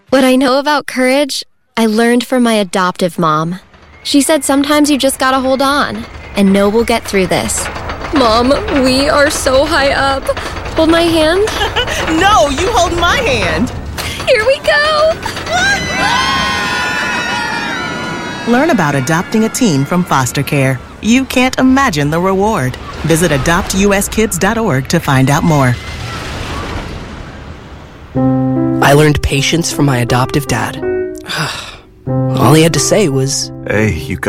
What I know about courage, I learned from my adoptive mom. She said sometimes you just gotta hold on and know we'll get through this. Mom, we are so high up. Hold my hand. No, you hold my hand. Here we go. Learn about adopting a teen from foster care. You can't imagine the reward. Visit adoptuskids.org to find out more. I learned patience from my adoptive dad. All he had to say was, Hey, you got